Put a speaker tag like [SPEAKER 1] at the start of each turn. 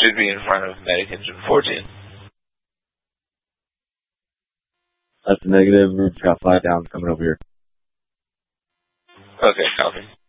[SPEAKER 1] should be in front of medic engine 14.
[SPEAKER 2] That's a negative. Roof's got 5 down coming over here.
[SPEAKER 1] Okay, copy.